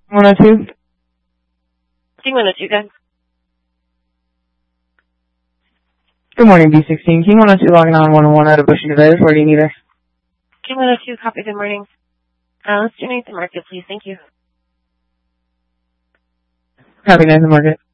102? King 102, guys. Good morning, B16. King 102 logging on 101 out of Bush Invaders. Where do you need us? King 102, copy, good morning. Let's do Nathan Market, please. Thank you. Copy, Nathan Market.